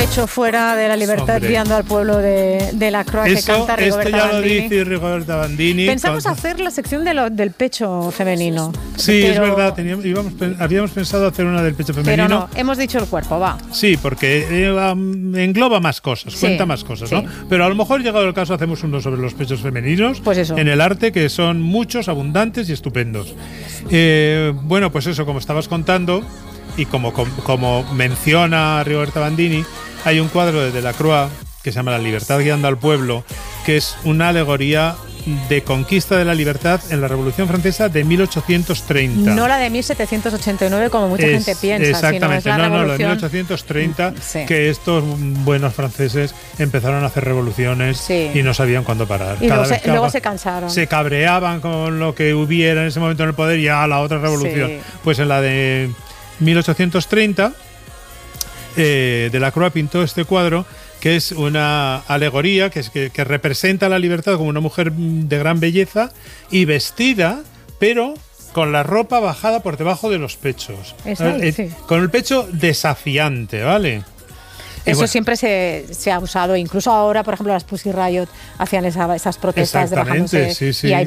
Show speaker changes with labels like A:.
A: pecho fuera de la libertad, guiando al pueblo de la Croix, que canta Rigoberta
B: ya
A: Bandini.
B: lo dice Rigoberta Bandini.
A: Pensamos hacer la sección del pecho femenino.
B: Sí, pero, es verdad, habíamos pensado hacer una del pecho femenino.
A: Pero no, hemos dicho el cuerpo, va.
B: Sí, porque engloba más cosas, cuenta más cosas, ¿no? Pero a lo mejor, llegado el caso, hacemos uno sobre los pechos femeninos,
A: pues eso,
B: en el arte, que son muchos, abundantes y estupendos. Bueno, pues eso, como estabas contando, y como menciona Rigoberta Bandini, hay un cuadro de Delacroix que se llama La libertad guiando al pueblo, que es una alegoría de conquista de la libertad en la Revolución Francesa de 1830.
A: No la de 1789, como mucha gente piensa.
B: Exactamente,
A: sino es
B: la de 1830, que estos buenos franceses empezaron a hacer revoluciones y no sabían cuándo parar.
A: Y luego se cansaron.
B: Se cabreaban con lo que hubiera en ese momento en el poder y a la otra revolución. Pues en la de 1830, Delacroix pintó este cuadro, que es una alegoría que representa la libertad como una mujer de gran belleza y vestida, pero con la ropa bajada por debajo de los pechos. Con el pecho desafiante, ¿vale?
A: Eso siempre se ha usado, incluso ahora, por ejemplo, las Pussy Riot hacían esas protestas de bajándose.
B: Sí.
A: Y hay